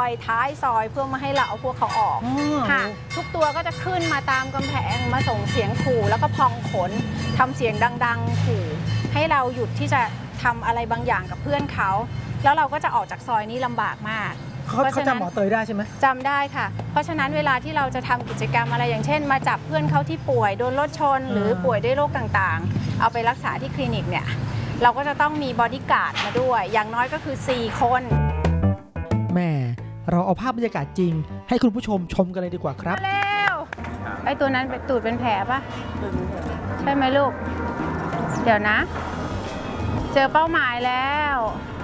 อยท้ายซอยเพื่อไม่ให้เราเอาพวกเขาออกค่ะทุกตัวก็จะขึ้นมาตามกำแพงมาส่งเสียงขู่แล้วก็พองขนทำเสียงดังๆขู่ให้เราหยุดที่จะทำอะไรบางอย่างกับเพื่อนเขาแล้วเราก็จะออกจากซอยนี้ลำบากมากเขาจำหมอเตยได้ใช่ไหมจำได้ค่ะเพราะฉะนั้นเวลาที่เราจะทำกิจกรรมอะไรอย่างเช่นมาจับเพื่อนเขาที่ป่วยโดนรถชนหรือป่วยด้วยโรคต่างๆเอาไปรักษาที่คลินิกเนี่ยเราก็จะต้องมีบอดี้การ์ดมาด้วยอย่างน้อยก็คือ4 คนแม่เราเอาภาพบรรยากาศจริงให้คุณผู้ชมชมกันเลยดีกว่าครับมาแล้วไอ้ตัวนั้นเป็นตูดเป็นแผลปะใช่ไหมลูกเดี๋ยวนะเจอเป้าหมายแล้ว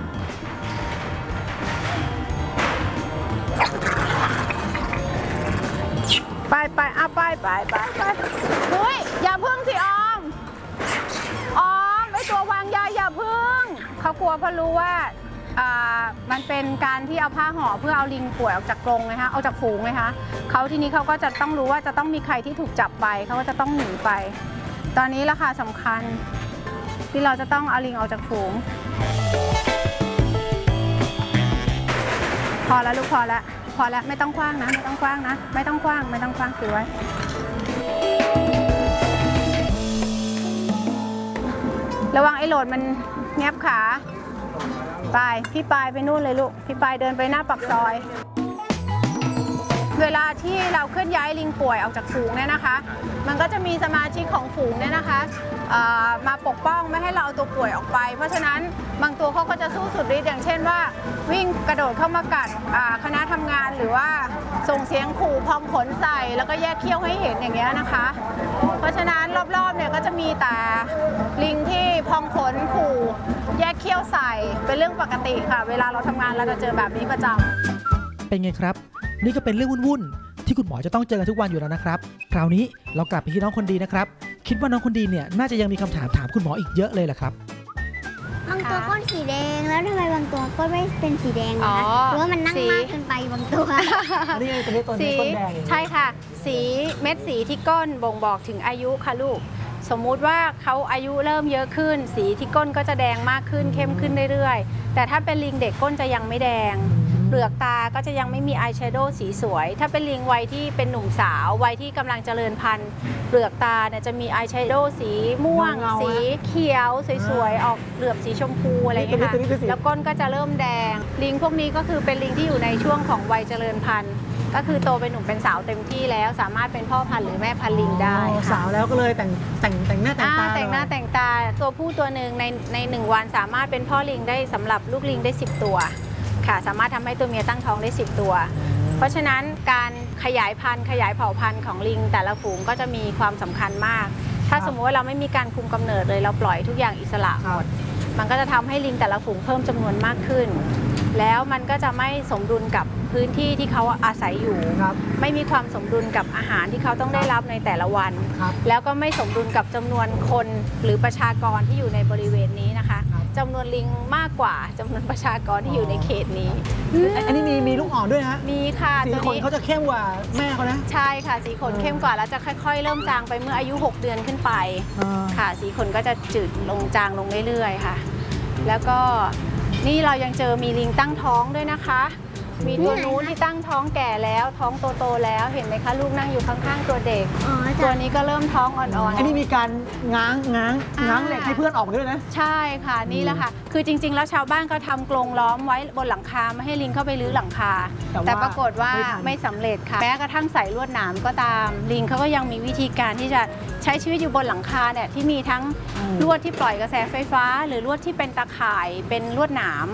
ไปเอาไปเฮ้ยอย่าพึ่งสิออมไอ้ตัววางยาอย่าพึ่งเขากลัวเพราะรู้ว่ามันเป็นการที่เอาผ้าห่อเพื่อเอาลิงป่วยออกจากกรงไงคะเอาจากฝูงไงคะเขาทีนี้เขาก็จะต้องรู้ว่าจะต้องมีใครที่ถูกจับไปเขาก็จะต้องหนีไปตอนนี้ราคาสำคัญที่เราจะต้องเอาลิงออกจากฝูงพอแล้วลูกพอแล้วไม่ต้องคว้างนะไม่ต้องคว้างถือไว้ระวังไอ้โหลดมันแงบขาพี่ปายไปนู่นเลยลูกพี่ปายเดินไปหน้าปากซอยเวลาที่เราเคลื่อนย้ายลิงป่วยออกจากฝูงเนี่ยนะคะมันก็จะมีสมาชิกของฝูงเนี่ยนะคะมาปกป้องไม่ให้เราเอาตัวป่วยออกไปเพราะฉะนั้นบางตัวเขาก็จะสู้สุดฤทธิ์อย่างเช่นว่าวิ่งกระโดดเข้ามากัดคณะทำงานหรือว่าส่งเสียงขู่พองขนใส่แล้วก็แยกเขี้ยวให้เห็นอย่างเงี้ยนะคะเพราะฉะนั้นรอบๆเนี่ยก็จะมีแต่ลิงที่พองขนขู่แยกเขี้ยวใส่เป็นเรื่องปกติค่ะเวลาเราทำงานเราจะเจอแบบนี้ประจำเป็นไงครับนี่ก็เป็นเรื่องวุ่นๆที่คุณหมอจะต้องเจอกันทุกวันอยู่แล้วนะครับคราวนี้เรากลับไปที่น้องคนดีนะครับคิดว่าน้องคนดีเนี่ยน่าจะยังมีคำถามถามคุณหมออีกเยอะเลยแหละครับบางตัวก้นสีแดงแล้วทำไมบางตัวก้นไม่เป็นสีแดงนะคะหรือว่ามันนั่งมากเกินไปบางตัวนี่ไงตัวนี้ก้นแดงใช่ค่ะสีเม็ดสีที่ก้นบ่งบอกถึงอายุค่ะลูกสมมุติว่าเขาอายุเริ่มเยอะขึ้นสีที่ก้นก็จะแดงมากขึ้นเข้มขึ้นเรื่อยๆแต่ถ้าเป็นลิงเด็กก้นจะยังไม่แดงเปลือกตาก็จะยังไม่มีอายแชโดว์สีสวยถ้าเป็นลิงวัยที่เป็นหนุ่มสาววัยที่กำลังเจริญพันธุ์เปลือกตาเนี่ยจะมีอายแชโดว์สีม่วงสีเขียวสวยๆออกเหลือบสีชมพูอะไรอย่างเงี้ยค่ะแล้วก้นก็จะเริ่มแดงลิงพวกนี้ก็คือเป็นลิงที่อยู่ในช่วงของวัยเจริญพันธุ์ก็คือโตเป็นหนุ่มเป็นสาวเต็มที่แล้วสามารถเป็นพ่อพันธุ์หรือแม่พันธุ์ลิงได้สาวแล้วก็เลยแต่งหน้าแต่งตาแต่งตาตัวผู้ตัวหนึ่งใน1 วันสามารถเป็นพ่อลิงได้สำหรับลูกลิงได้10 ตัวค่ะสามารถทำให้ตัวเมียตั้งท้องได้10 ตัวเพราะฉะนั้นการขยายพันธุ์ขยายเผ่าพันธุ์ของลิงแต่ละฝูงก็จะมีความสำคัญมากถ้าสมมติว่าเราไม่มีการคุมกำเนิดเลยเราปล่อยทุกอย่างอิสระหมดมันก็จะทำให้ลิงแต่ละฝูงเพิ่มจำนวนมากขึ้นแล้วมันก็จะไม่สมดุลกับพื้นที่ที่เขาอาศัยอยู่ไม่มีความสมดุลกับอาหารที่เขาต้องได้รับในแต่ละวันแล้วก็ไม่สมดุลกับจำนวนคนหรือประชากรที่อยู่ในบริเวณนี้นะคะจำนวนลิงมากกว่าจำนวนประชากรที่อยู่ในเขตนี้อันนี้มีลูกอ่อนด้วยฮะมีค่ะสีขนเขาจะเข้มกว่าแม่เขานะใช่ค่ะสีขนเข้มกว่าแล้วจะค่อยๆเริ่มจางไปเมื่ออายุ6 เดือนขึ้นไปค่ะสีขนก็จะจืดลงจางลงเรื่อยๆค่ะแล้วก็นี่เรายังเจอมีลิงตั้งท้องด้วยนะคะมีตัวนู้นที่ตั้งท้องแก่แล้วท้องโตๆแล้วเห็นไหมคะลูกนั่งอยู่ข้างๆตัวเด็กตัวนี้ก็เริ่มท้องอ่อนๆอันนี้มีการง้างเหล็กให้เพื่อนออกมาด้วยนะใช่ค่ะนี่แหละค่ะคือจริงๆแล้วชาวบ้านเขาทำกรงล้อมไว้บนหลังคาไม่ให้ลิงเข้าไปรื้อหลังคาแต่ปรากฏว่าไม่สำเร็จค่ะแม้กระทั่งใส่ลวดหนามก็ตามลิงเขาก็ยังมีวิธีการที่จะใช้ชีวิตอยู่บนหลังคาเนี่ยที่มีทั้งลวดที่ปล่อยกระแสไฟฟ้าหรือลวดที่เป็นตาข่ายเป็นลวดหนาม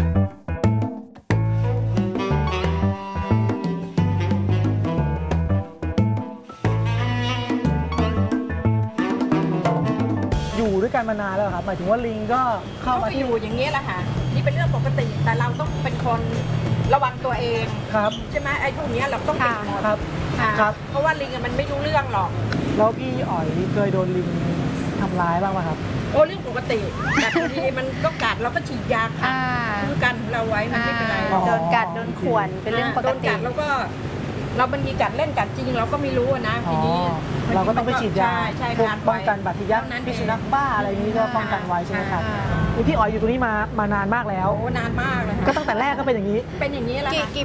ด้วยกันมานานแล้วครับหมายถึงว่าลิงก็เข้ามาอยู่อย่างนี้แหละค่ะนี่เป็นเรื่องปกติแต่เราต้องเป็นคนระวังตัวเองครับใช่ไหมไอ้พวกนี้เราต้องเป็นครับเพราะว่าลิงมันไม่รู้เรื่องหรอกแล้วพี่อ๋อยเคยโดนลิงทำร้ายบ้างไหมครับโอ้เรื่องปกติแต่บางทีมันก็กัดเราก็ฉีดยาค่ะคือกันเราไว้มันไม่เป็นไรโดนกัดโดนข่วนเป็นเรื่องปกติแล้วก็เราบางทีกัดเล่นกัดจริงเราก็ไม่รู้นะทีนี้เราก็ต้องไปฉีดยาป้องกันบาดทะยักนั้นพิษสุนัขบ้าอะไรนี้ก็ป้องกันไว้ใช่ไหมครับพี่อ๋อยอยู่ตรงนี้มานานมากแล้วโอ้นานมากเลยก็ตั้งแต่แรกก็เป็นอย่างนี้แล้วกี่